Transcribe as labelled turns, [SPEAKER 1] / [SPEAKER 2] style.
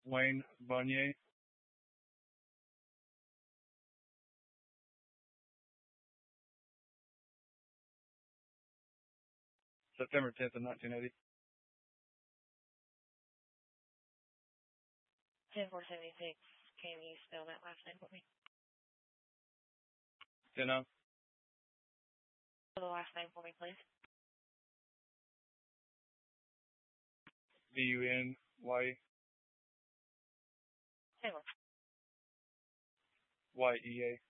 [SPEAKER 1] Wayne Bonnier. September 10th of 1980.
[SPEAKER 2] 10-476. Can you spell that last name for me?
[SPEAKER 1] Steno.
[SPEAKER 2] Spell the last name for me, please.
[SPEAKER 1] Buny.
[SPEAKER 2] Taylor.
[SPEAKER 1] Yea.